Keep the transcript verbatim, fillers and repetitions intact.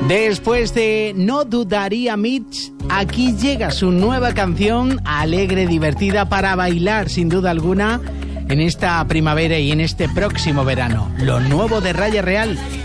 Después de No Dudaría Mitch, aquí llega su nueva canción, alegre, divertida para bailar sin duda alguna en esta primavera y en este próximo verano. Lo nuevo de Raya Real,